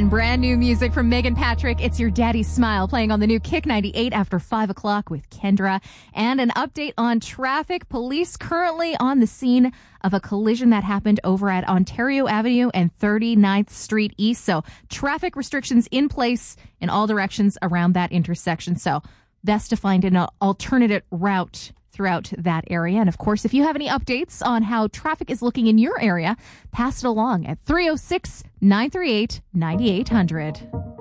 And brand new music from Megan Patrick. It's Your Daddy's Smile, playing on the new Kick 98 after 5 o'clock with Kendra. And an update on traffic. Police currently on the scene of a collision that happened over at Ontario Avenue and 39th Street East. So traffic restrictions in place in all directions around that intersection. So best to find an alternative route throughout that area. And of course, if you have any updates on how traffic is looking in your area, pass it along at 306-938-9800.